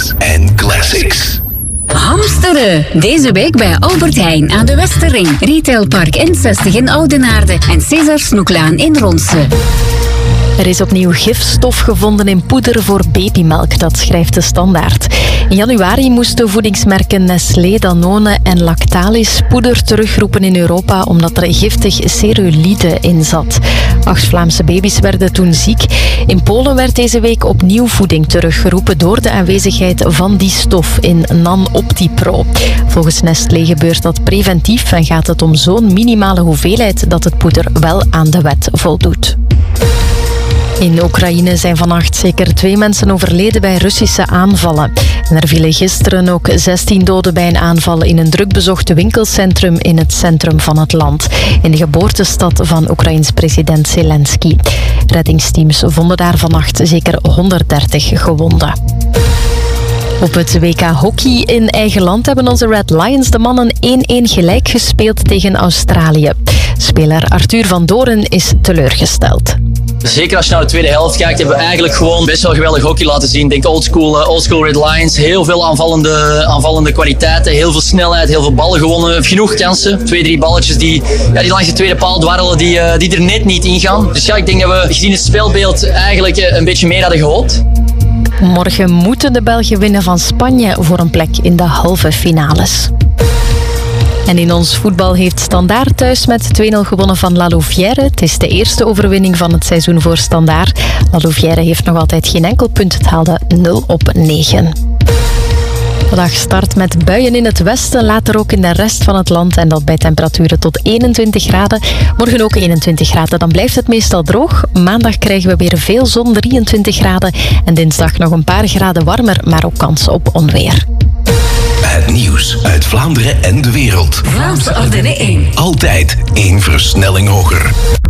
Hits en classics. Hamsteren. Deze week bij Albert Heijn aan de Westerring. Retailpark N60 in Oudenaarde en César Snoeklaan in Ronse. Er is opnieuw gifstof gevonden in poeder voor babymelk, dat schrijft de Standaard. In januari moesten voedingsmerken Nestlé, Danone en Lactalis poeder terugroepen in Europa omdat er giftig cerulide in zat. 8 Vlaamse baby's werden toen ziek. In Polen werd deze week opnieuw voeding teruggeroepen door de aanwezigheid van die stof in Nan-Optipro. Volgens Nestlé gebeurt dat preventief en gaat het om zo'n minimale hoeveelheid dat het poeder wel aan de wet voldoet. In Oekraïne zijn vannacht zeker 2 mensen overleden bij Russische aanvallen. En er vielen gisteren ook 16 doden bij een aanval in een drukbezochte winkelcentrum in het centrum van het land. In de geboortestad van Oekraïns president Zelensky. Reddingsteams vonden daar vannacht zeker 130 gewonden. Op het WK Hockey in eigen land hebben onze Red Lions de mannen 1-1 gelijk gespeeld tegen Australië. Speler Arthur van Doren is teleurgesteld. Zeker als je naar de tweede helft kijkt, hebben we eigenlijk gewoon best wel geweldig hockey laten zien. Ik denk oldschool Red Lions, heel veel aanvallende kwaliteiten, heel veel snelheid, heel veel ballen gewonnen, genoeg kansen. 2-3 balletjes die langs de tweede paal dwarrelen, die er net niet ingaan. Dus ja, ik denk dat we gezien het spelbeeld eigenlijk een beetje meer hadden gehoopt. Morgen moeten de Belgen winnen van Spanje voor een plek in de halve finales. En in ons voetbal heeft Standaard thuis met 2-0 gewonnen van La Louvière. Het is de eerste overwinning van het seizoen voor Standaard. La Louvière heeft nog altijd geen enkel punt. Het haalde 0 op 9. De dag start met buien in het westen, later ook in de rest van het land. En dat bij temperaturen tot 21 graden. Morgen ook 21 graden, dan blijft het meestal droog. Maandag krijgen we weer veel zon, 23 graden. En dinsdag nog een paar graden warmer, maar ook kans op onweer. Het nieuws uit Vlaanderen en de wereld. Vlaamse Ardennen 1. Altijd 1 versnelling hoger.